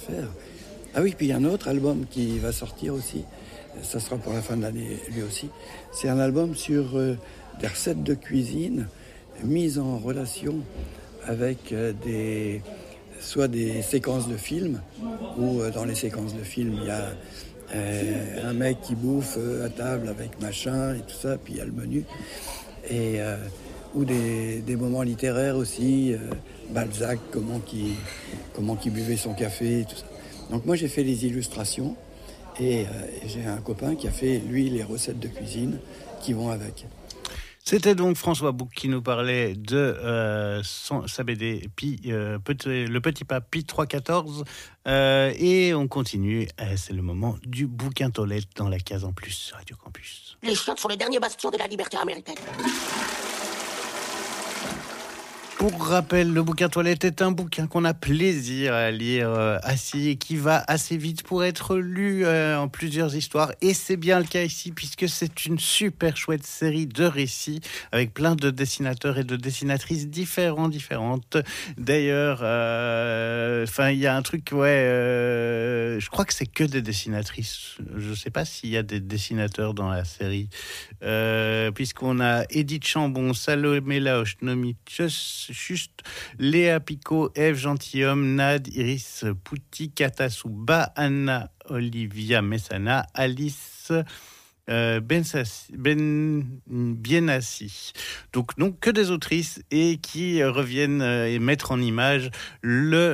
faire. Ah oui, puis il y a un autre album qui va sortir aussi. Ça sera pour la fin de l'année, lui aussi. C'est un album sur des recettes de cuisine mises en relation avec soit des séquences de films, où dans les séquences de films, il y a un mec qui bouffe à table avec machin et tout ça, puis il y a le menu. Ou des moments littéraires aussi, Balzac, comment qu'il buvait son café et tout ça. Donc moi j'ai fait les illustrations et j'ai un copain qui a fait lui les recettes de cuisine qui vont avec. C'était donc François Bouc qui nous parlait de sa BD Le Petit Pas Pi 314 et on continue, c'est le moment du bouquin toilette dans la case en plus Radio Campus. Les chiottes sont les derniers bastions de la liberté américaine. Pour rappel, le bouquin toilette est un bouquin qu'on a plaisir à lire assis et qui va assez vite pour être lu en plusieurs histoires. Et c'est bien le cas ici puisque c'est une super chouette série de récits avec plein de dessinateurs et de dessinatrices différentes. D'ailleurs, il y a un truc, je crois que c'est que des dessinatrices. Je ne sais pas s'il y a des dessinateurs dans la série. Puisqu'on a Edith Chambon, Salomé Laoche, Nomi Juste, Léa Picot, Ève Gentilhomme, Nad, Iris Pouty, Katasouba, Anna Olivia Messana, Alice Bienassi. Donc que des autrices et qui reviennent et mettre en image le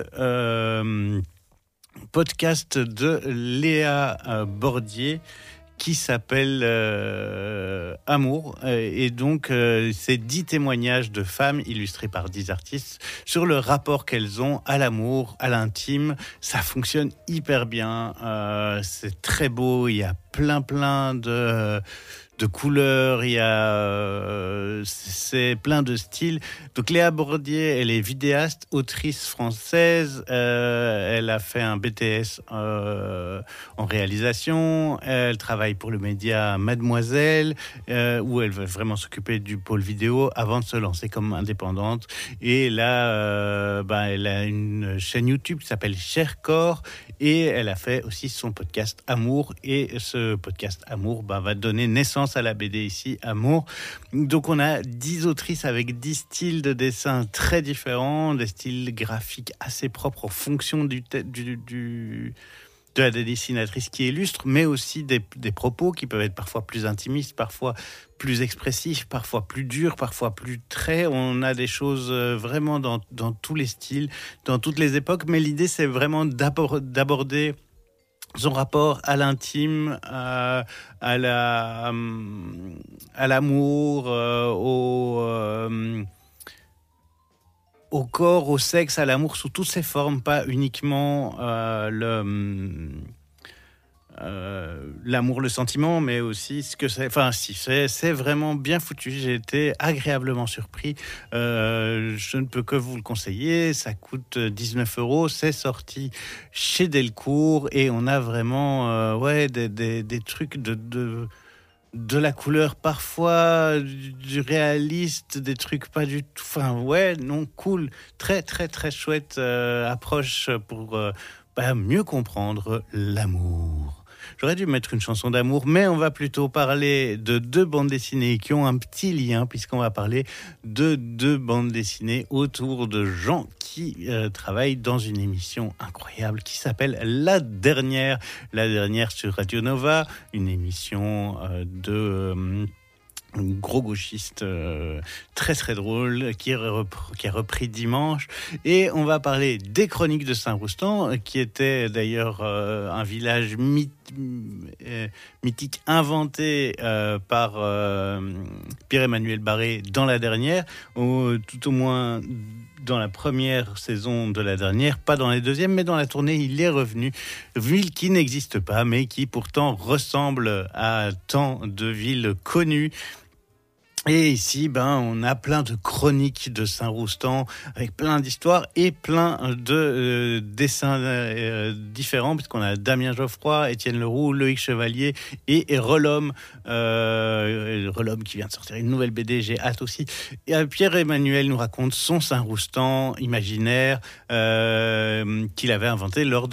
podcast de Léa Bordier qui s'appelle Amour. Et donc, c'est 10 témoignages de femmes illustrés par 10 artistes sur le rapport qu'elles ont à l'amour, à l'intime. Ça fonctionne hyper bien. C'est très beau. Il y a plein de couleurs, il y a c'est plein de styles. Donc Léa Bordier, elle est vidéaste, autrice française. Elle a fait un BTS en réalisation. Elle travaille pour le média Mademoiselle, où elle va vraiment s'occuper du pôle vidéo avant de se lancer comme indépendante. Et là, elle a une chaîne YouTube qui s'appelle Cher Corps et elle a fait aussi son podcast Amour. Et ce podcast Amour va donner naissance à la BD ici, Amour. Donc on a 10 autrices avec 10 styles de dessin très différents, des styles graphiques assez propres en fonction de la dessinatrice qui illustre, mais aussi des propos qui peuvent être parfois plus intimistes, parfois plus expressifs, parfois plus durs, parfois plus traits. On a des choses vraiment dans tous les styles, dans toutes les époques, mais l'idée c'est vraiment d'aborder son rapport à l'intime, à l'amour, au corps, au sexe, à l'amour sous toutes ses formes, pas uniquement l'amour, le sentiment, mais aussi ce que c'est. Enfin, si c'est vraiment bien foutu. J'ai été agréablement surpris. Je ne peux que vous le conseiller. Ça coûte 19 €. C'est sorti chez Delcourt et on a vraiment des trucs de la couleur, parfois du réaliste, des trucs pas du tout. Cool. Très très très chouette approche pour mieux comprendre l'amour. J'aurais dû mettre une chanson d'amour, mais on va plutôt parler de 2 bandes dessinées qui ont un petit lien, puisqu'on va parler de 2 bandes dessinées autour de gens qui travaillent dans une émission incroyable qui s'appelle La Dernière sur Radio Nova, une émission de gros gauchiste très très drôle qui a repris dimanche. Et on va parler des Chroniques de Saint-Roustan, qui était d'ailleurs un village mythique inventé par Pierre-Emmanuel Barré dans La Dernière, tout au moins dans la première saison de La Dernière, pas dans les deuxièmes, mais dans la tournée, il est revenu. Ville qui n'existe pas, mais qui pourtant ressemble à tant de villes connues. Et ici, on a plein de chroniques de Saint-Roustan avec plein d'histoires et plein de dessins différents, puisqu'on a Damien Geoffroy, Étienne Leroux, Loïc Chevalier et Relhomme. Relhomme qui vient de sortir une nouvelle BD, j'ai hâte aussi. Et Pierre-Emmanuel nous raconte son Saint-Roustan imaginaire qu'il avait inventé lors